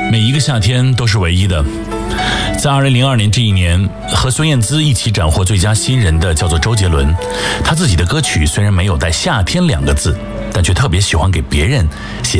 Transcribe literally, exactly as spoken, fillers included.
每一个夏天都是唯一的。在二零零二年这一年，和孙燕姿一起斩获最佳新人的叫做周杰伦。他自己的歌曲虽然没有带夏天两个字，但却特别喜欢给别人写